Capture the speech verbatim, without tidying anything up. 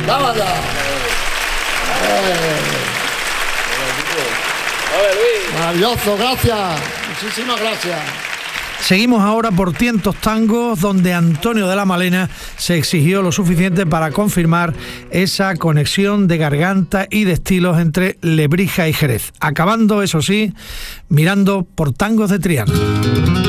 ¡Vamos allá! Maravilloso, gracias. Muchísimas gracias. Seguimos ahora por Tientos Tangos, donde Antonio de la Malena se exigió lo suficiente para confirmar esa conexión de garganta y de estilos entre Lebrija y Jerez, acabando, eso sí, mirando por Tangos de Triana.